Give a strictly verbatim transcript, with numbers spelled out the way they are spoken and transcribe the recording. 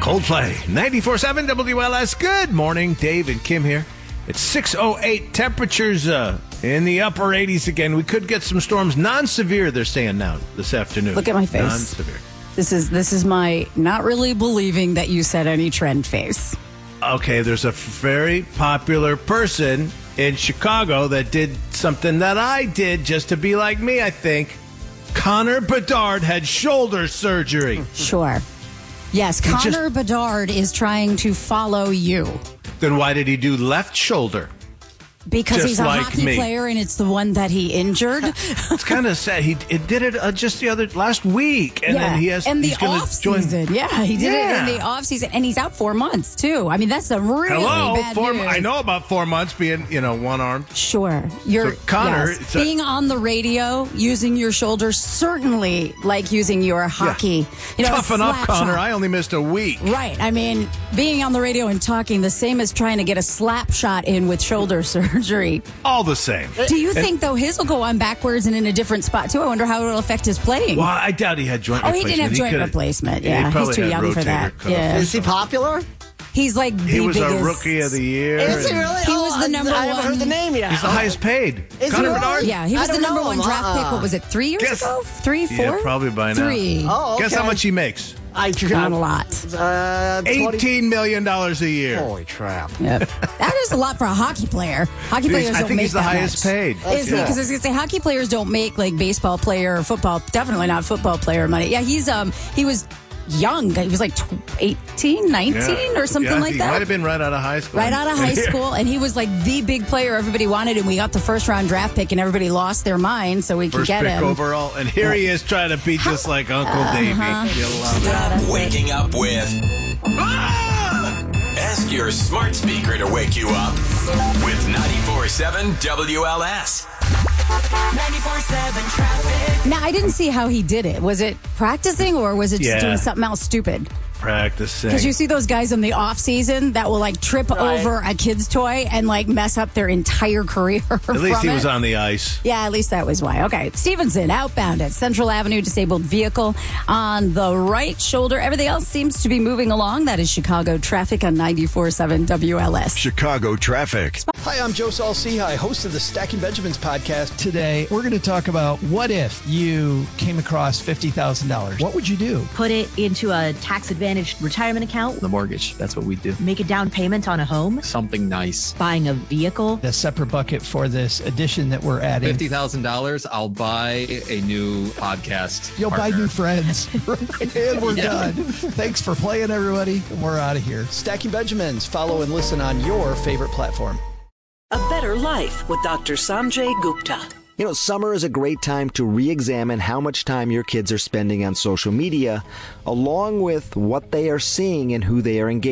Coldplay, ninety-four point seven W L S. Good morning, Dave and Kim here. It's six oh eight. Temperatures uh, in the upper eighties again. We could get some storms. Non-severe, they're saying now this afternoon. Look at my face. Non-severe. This is this is my not really believing that you said any trend face. Okay, there's a very popular person in Chicago that did something that I did just to be like me, I think. Connor Bedard had shoulder surgery. Sure. Yes, He Connor just- Bedard is trying to follow you. Then why did he do left shoulder? Because Just he's a like hockey me. player and it's the one that he injured. It's kind of sad. He it did it uh, just the other last week, and yeah. then he has and the he's gonna off join. season. Yeah, he did Yeah. it in the off season, and he's out four months too. I mean, that's some really Hello, bad four. news. I know about four months being you know one armed. Sure, you're So, Connor, yes. it's a- being on the radio, using your shoulder, certainly like using your hockey. You know, Toughen up, slap Connor. shot. I only missed a week. Right. I mean, being on the radio and talking, the same as trying to get a slap shot in with shoulder surgery. All the same. Do you think, though, his will go on backwards and in a different spot, too? I wonder how it'll affect his playing. Well, I doubt he had joint Oh, he replacement. didn't have joint could've- replacement. he Yeah, he's probably too had young for rotator that. cuff. Yeah. Is he popular? He's like the He was biggest. a rookie of the year. Is he and really? He Oh, was the I- number I haven't one. heard the name yet. He's the highest paid. Is he Connor really? Bedard? Yeah, he I was the don't number know one him. draft pick. Uh-uh. What was it, three years Guess- ago? Three, four? Yeah, probably by now. Three. Oh, okay. Guess how much he makes? I Not a lot. Uh, twenty Eighteen million dollars a year. Holy crap. Yep. That is a lot for a hockey player. Hockey He's- players I don't think make he's the that highest much. paid. Is he? Yeah. Because I was going to say, hockey players don't make like baseball player or football, definitely not football player money. Yeah, he's um he was young. He was like tw- eighteen, nineteen or something Yeah, like he that. might have been right out of high school. Right out of high school, and he was like the big player everybody wanted, and we got the first round draft pick, and everybody lost their mind, so we could First get pick him. overall, and here he is trying to be just like Uncle Davey. Uh-huh. You love it. Waking up with. Ah! Ask your smart speaker to wake you up with ninety-four point seven W L S. ninety-four point seven traffic. Now, I didn't see how he did it. Was it practicing, or was it just Yeah. doing something else stupid? Practicing. Because you see those guys in the off season that will like trip Right. over a kid's toy and like mess up their entire career. At least from he was it. on the ice. Yeah, at least that was why. Okay. Stevenson, outbound at Central Avenue, disabled vehicle on the right shoulder. Everything else seems to be moving along. That is Chicago traffic on ninety-four point seven W L S. Chicago traffic. Hi, I'm Joe Saul-Sehy, host of the Stacking Benjamins podcast. Today, we're going to talk about what if you came across fifty thousand dollars. What would you do? Put it into a tax-advantaged retirement account, The mortgage, that's what we do. make a down payment on a home, Something nice. buying a vehicle. A separate bucket for this addition that we're adding. fifty thousand dollars, I'll buy a new podcast. You'll buy partner. new friends. And we're Yeah. done. Thanks for playing, everybody. And we're out of here. Stacking Benjamins. Follow and listen on your favorite platform. A better life with Doctor Sanjay Gupta. You know, summer is a great time to re-examine how much time your kids are spending on social media, along with what they are seeing and who they are engaging